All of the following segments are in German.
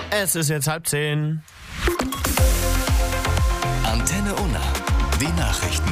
Es ist jetzt 9:30. Antenne Unna. Die Nachrichten.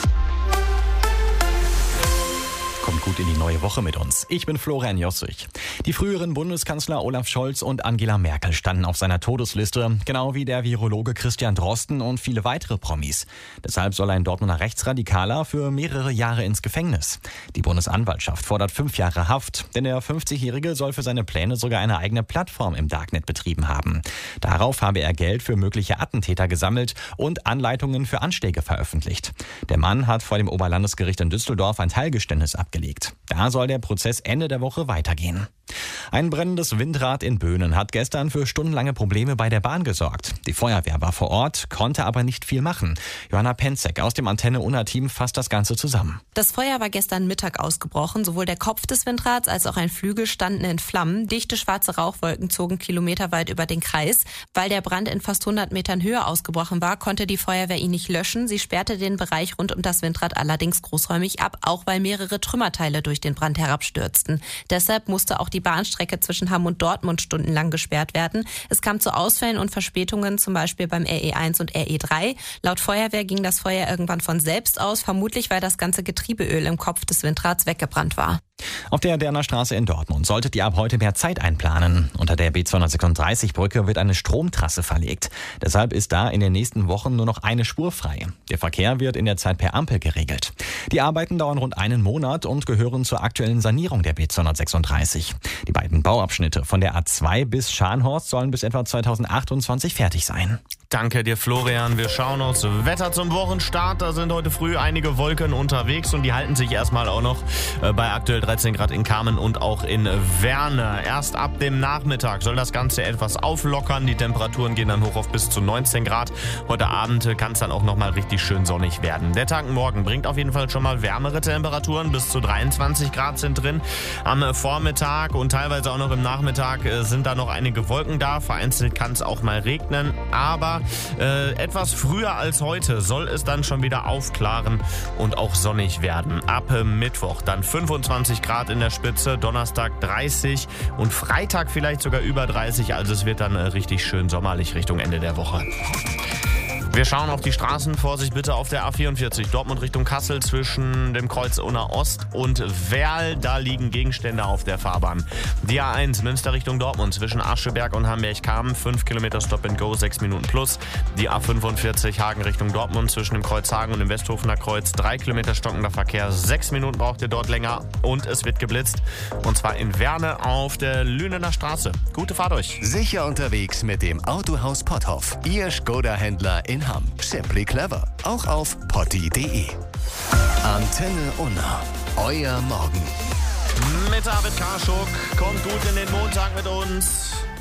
Kommt gut in die neue Woche mit uns. Ich bin Florian Jossich. Die früheren Bundeskanzler Olaf Scholz und Angela Merkel standen auf seiner Todesliste, genau wie der Virologe Christian Drosten und viele weitere Promis. Deshalb soll ein Dortmunder Rechtsradikaler für mehrere Jahre ins Gefängnis. Die Bundesanwaltschaft fordert 5 Jahre Haft, denn der 50-Jährige soll für seine Pläne sogar eine eigene Plattform im Darknet betrieben haben. Darauf habe er Geld für mögliche Attentäter gesammelt und Anleitungen für Anschläge veröffentlicht. Der Mann hat vor dem Oberlandesgericht in Düsseldorf ein Teilgeständnis abgelegt. Da soll der Prozess Ende der Woche weitergehen. Ein brennendes Windrad in Böhnen hat gestern für stundenlange Probleme bei der Bahn gesorgt. Die Feuerwehr war vor Ort, konnte aber nicht viel machen. Johanna Penzek aus dem Antenne Unna-Team fasst das Ganze zusammen. Das Feuer war gestern Mittag ausgebrochen. Sowohl der Kopf des Windrads als auch ein Flügel standen in Flammen. Dichte schwarze Rauchwolken zogen kilometerweit über den Kreis. Weil der Brand in fast 100 Metern Höhe ausgebrochen war, konnte die Feuerwehr ihn nicht löschen. Sie sperrte den Bereich rund um das Windrad allerdings großräumig ab, auch weil mehrere Trümmerteile durch den Brand herabstürzten. Deshalb musste auch die Bahnstrecke zwischen Hamm und Dortmund stundenlang gesperrt werden. Es kam zu Ausfällen und Verspätungen, zum Beispiel beim RE1 und RE3. Laut Feuerwehr ging das Feuer irgendwann von selbst aus, vermutlich weil das ganze Getriebeöl im Kopf des Windrads weggebrannt war. Auf der Derner Straße in Dortmund solltet ihr ab heute mehr Zeit einplanen. Unter der B236-Brücke wird eine Stromtrasse verlegt. Deshalb ist da in den nächsten Wochen nur noch eine Spur frei. Der Verkehr wird in der Zeit per Ampel geregelt. Die Arbeiten dauern rund einen Monat und gehören zur aktuellen Sanierung der B236. Die beiden Bauabschnitte von der A2 bis Scharnhorst sollen bis etwa 2028 fertig sein. Danke dir, Florian. Wir schauen aufs Wetter zum Wochenstart. Da sind heute früh einige Wolken unterwegs und die halten sich erstmal auch noch bei aktuell 13 Grad in Kamen und auch in Werne. Erst ab dem Nachmittag soll das Ganze etwas auflockern. Die Temperaturen gehen dann hoch auf bis zu 19 Grad. Heute Abend kann es dann auch nochmal richtig schön sonnig werden. Der Tag morgen bringt auf jeden Fall schon mal wärmere Temperaturen. Bis zu 23 Grad sind drin. Am Vormittag und teilweise auch noch im Nachmittag sind da noch einige Wolken da. Vereinzelt kann es auch mal regnen. Aber etwas früher als heute soll es dann schon wieder aufklaren und auch sonnig werden. Ab Mittwoch dann 25 Grad in der Spitze, Donnerstag 30 und Freitag vielleicht sogar über 30. Also es wird dann richtig schön sommerlich Richtung Ende der Woche. Wir schauen auf die Straßen. Vorsicht bitte auf der A44 Dortmund Richtung Kassel zwischen dem Kreuz Unna Ost und Werl. Da liegen Gegenstände auf der Fahrbahn. Die A1 Münster Richtung Dortmund zwischen Ascheberg und Hamburg-Kamen. 5 Kilometer Stop and Go, 6 Minuten plus. Die A45 Hagen Richtung Dortmund zwischen dem Kreuz Hagen und dem Westhofener Kreuz. 3 Kilometer stockender Verkehr. 6 Minuten braucht ihr dort länger. Und es wird geblitzt. Und zwar in Werne auf der Lünener Straße. Gute Fahrt euch. Sicher unterwegs mit dem Autohaus Potthoff. Ihr Skoda-Händler in Hamm. Simply clever. Auch auf potti.de. Antenne Unna. Euer Morgen. Mit David Karschuk. Kommt gut in den Montag mit uns.